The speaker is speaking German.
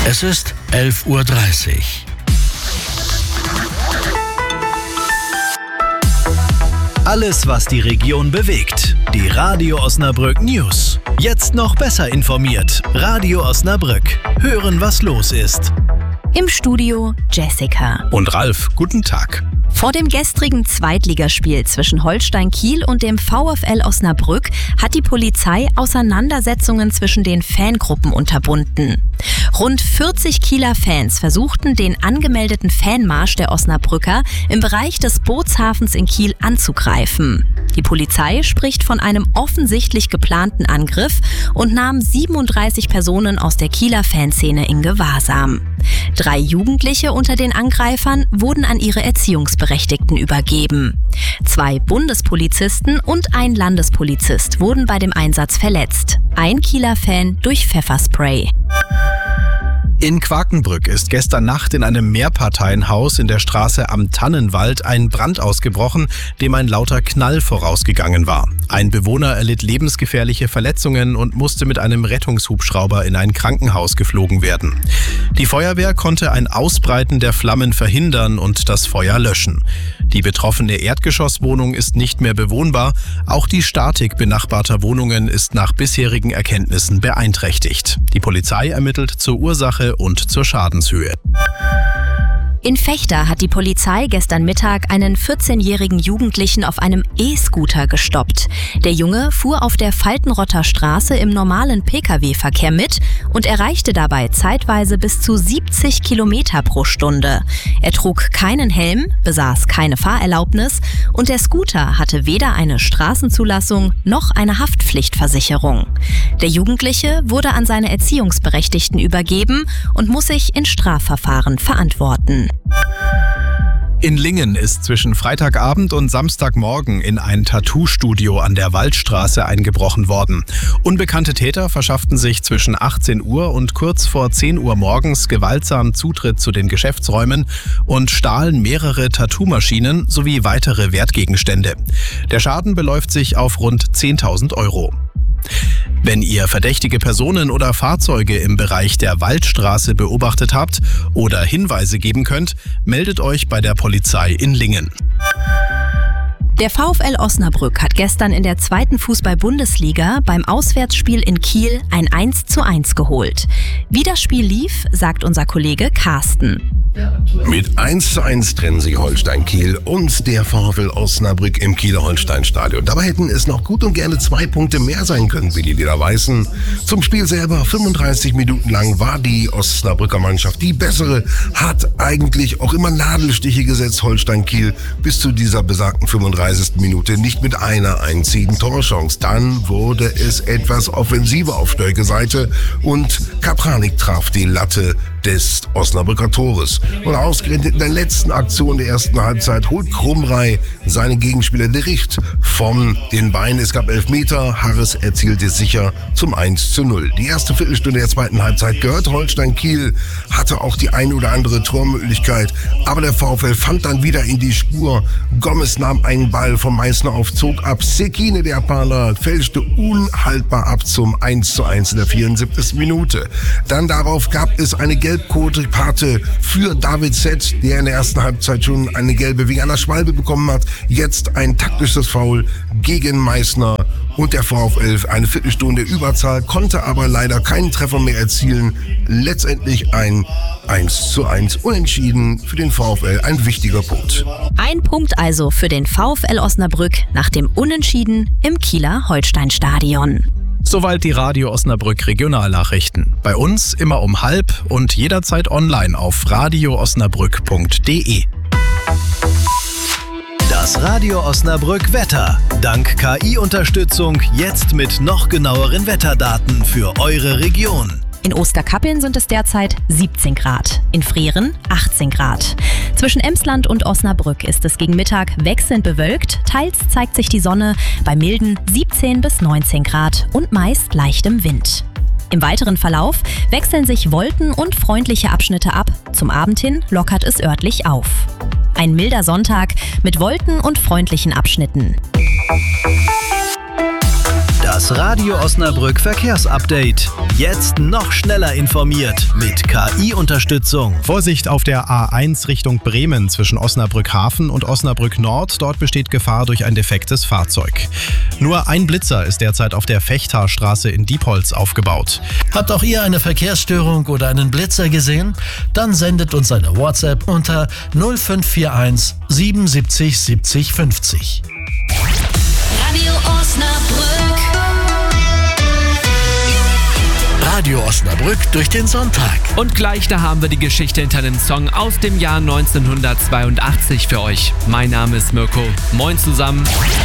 Es ist 11:30 Uhr. Alles, was die Region bewegt. Die Radio Osnabrück News. Jetzt noch besser informiert. Radio Osnabrück. Hören, was los ist. Im Studio Jessica und Ralf, guten Tag. Vor dem gestrigen Zweitligaspiel zwischen Holstein Kiel und dem VfL Osnabrück hat die Polizei Auseinandersetzungen zwischen den Fangruppen unterbunden. Rund 40 Kieler Fans versuchten, den angemeldeten Fanmarsch der Osnabrücker im Bereich des Bootshafens in Kiel anzugreifen. Die Polizei spricht von einem offensichtlich geplanten Angriff und nahm 37 Personen aus der Kieler Fanszene in Gewahrsam. 3 Jugendliche unter den Angreifern wurden an ihre Erziehungsberechtigten übergeben. 2 Bundespolizisten und ein Landespolizist wurden bei dem Einsatz verletzt. Ein Kieler Fan durch Pfefferspray. In Quakenbrück ist gestern Nacht in einem Mehrparteienhaus in der Straße Am Tannenwald ein Brand ausgebrochen, dem ein lauter Knall vorausgegangen war. Ein Bewohner erlitt lebensgefährliche Verletzungen und musste mit einem Rettungshubschrauber in ein Krankenhaus geflogen werden. Die Feuerwehr konnte ein Ausbreiten der Flammen verhindern und das Feuer löschen. Die betroffene Erdgeschosswohnung ist nicht mehr bewohnbar. Auch die Statik benachbarter Wohnungen ist nach bisherigen Erkenntnissen beeinträchtigt. Die Polizei ermittelt zur Ursache und zur Schadenshöhe. In Vechta hat die Polizei gestern Mittag einen 14-jährigen Jugendlichen auf einem E-Scooter gestoppt. Der Junge fuhr auf der Faltenrotter Straße im normalen Pkw-Verkehr mit und erreichte dabei zeitweise bis zu 70 Kilometer pro Stunde. Er trug keinen Helm, besaß keine Fahrerlaubnis und der Scooter hatte weder eine Straßenzulassung noch eine Haftpflichtversicherung. Der Jugendliche wurde an seine Erziehungsberechtigten übergeben und muss sich in Strafverfahren verantworten. In Lingen ist zwischen Freitagabend und Samstagmorgen in ein Tattoo-Studio an der Waldstraße eingebrochen worden. Unbekannte Täter verschafften sich zwischen 18 Uhr und kurz vor 10 Uhr morgens gewaltsam Zutritt zu den Geschäftsräumen und stahlen mehrere Tattoo-Maschinen sowie weitere Wertgegenstände. Der Schaden beläuft sich auf rund 10.000 Euro. Wenn ihr verdächtige Personen oder Fahrzeuge im Bereich der Waldstraße beobachtet habt oder Hinweise geben könnt, meldet euch bei der Polizei in Lingen. Der VfL Osnabrück hat gestern in der 2. Fußball-Bundesliga beim Auswärtsspiel in Kiel ein 1:1 geholt. Wie das Spiel lief, sagt unser Kollege Carsten. Mit 1:1 trennen sich Holstein Kiel und der VfL Osnabrück im Kieler Holstein-Stadion. Dabei hätten es noch gut und gerne 2 Punkte mehr sein können, wie die Lieder weißen. Zum Spiel selber, 35 Minuten lang war die Osnabrücker Mannschaft die bessere, hat eigentlich auch immer Nadelstiche gesetzt, Holstein Kiel, bis zu dieser besagten 35. Minute nicht mit einer einzigen Torchance. Dann wurde es etwas offensiver auf Stölke Seite und Kapranik traf die Latte des Osnabrücker Tores. Und ausgerechnet in der letzten Aktion der ersten Halbzeit holt Krumrei seinen Gegenspieler De Richt von den Beinen. Es gab Elfmeter, Harris erzielte sicher zum 1:0. Die erste Viertelstunde der zweiten Halbzeit gehört Holstein Kiel, hatte auch die eine oder andere Tormöglichkeit, aber der VfL fand dann wieder in die Spur. Gomez nahm einen Ball von Meißner auf, zog ab. Sekine, der Japaner, fälschte unhaltbar ab zum 1:1 in der 74. Minute. Dann darauf gab es eine Gelb-Karte für David Zett, der in der ersten Halbzeit schon eine gelbe wegen einer Schwalbe bekommen hat. Jetzt ein taktisches Foul gegen Meißner und der VfL eine Viertelstunde Überzahl, konnte aber leider keinen Treffer mehr erzielen. Letztendlich ein 1:1 unentschieden für den VfL, ein wichtiger Punkt. Ein Punkt also für den VfL Osnabrück nach dem Unentschieden im Kieler Holstein-Stadion. Soweit die Radio Osnabrück Regionalnachrichten. Bei uns immer um 12:30 und jederzeit online auf radioosnabrück.de. Das Radio Osnabrück Wetter. Dank KI-Unterstützung jetzt mit noch genaueren Wetterdaten für eure Region. In Osterkappeln sind es derzeit 17 Grad, in Freren 18 Grad. Zwischen Emsland und Osnabrück ist es gegen Mittag wechselnd bewölkt, teils zeigt sich die Sonne bei milden 17 bis 19 Grad und meist leichtem Wind. Im weiteren Verlauf wechseln sich Wolken und freundliche Abschnitte ab, zum Abend hin lockert es örtlich auf. Ein milder Sonntag mit Wolken und freundlichen Abschnitten. Das Radio Osnabrück Verkehrsupdate. Jetzt noch schneller informiert mit KI-Unterstützung. Vorsicht auf der A1 Richtung Bremen zwischen Osnabrück Hafen und Osnabrück Nord. Dort besteht Gefahr durch ein defektes Fahrzeug. Nur ein Blitzer ist derzeit auf der Fechthaarstraße in Diepholz aufgebaut. Habt auch ihr eine Verkehrsstörung oder einen Blitzer gesehen? Dann sendet uns eine WhatsApp unter 0541 77 70 50. Radio Osnabrück. Radio Osnabrück durch den Sonntag. Und gleich da haben wir die Geschichte hinter dem Song aus dem Jahr 1982 für euch. Mein Name ist Mirko. Moin zusammen.